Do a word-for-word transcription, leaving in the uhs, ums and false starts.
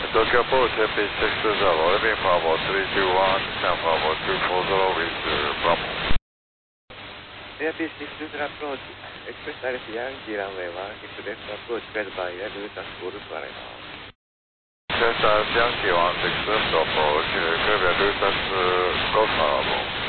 Tokyo Port, Happy six two zero, leaving Bravo three two one, San Bravo two four zero with uh, Bravo. Happy six two zero approach, Express Direct Yankee runway one, is left approach guided by Airbutas Group right now. Express Direct Yankee one six two approach, Airbutas uh, Golf Bravo.